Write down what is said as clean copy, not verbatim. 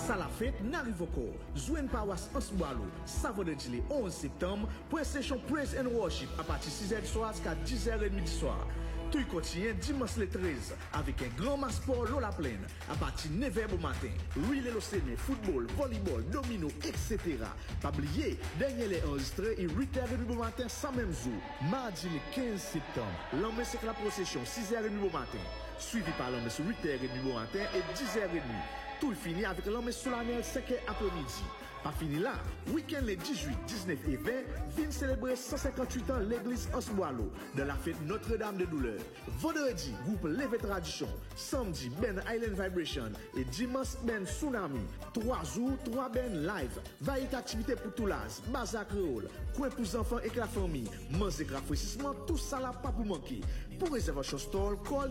Ça la fête n'arrive encore. Jouen Paroisse Ansboalo, ça vendredi le 11 septembre, pour une session Praise and Worship à partir de 6h du soir jusqu'à 10h30 du soir. Tout continue dimanche le 13 avec un grand match sport Lola Plaine à partir de 9h au matin. Relais l'océan, football, volleyball, domino, etc. Pas oublier, dernier les enregistrés et 8h30 au matin sans même jour. Mardi le 15 septembre, l'homme c'est la procession 6h30 au matin. Suivi par l'homme sur 8h30 au matin et 10h30. Tout finit avec l'homme solennel 5h après-midi. Pas fini là, week-end les 18, 19 et 20, viennent célébrer 158 ans l'église Ansboalo de la fête Notre-Dame de Douleur. Vendredi, groupe Levé Tradition. Samedi, Ben Island Vibration. Et dimanche, Ben Tsunami. 3 jours, 3 Ben live. Variété activité pour tout l'âge, bazar créole, coin pour enfants et la famille, manger rafraîchissement, tout ça là pas pour manquer. Pour réservation store, call